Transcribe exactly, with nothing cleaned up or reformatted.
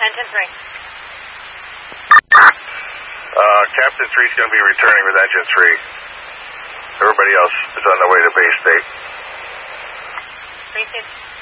Engine three. Uh, Captain three is going to be returning with Engine three. Everybody else is on their way to base state. Three, two.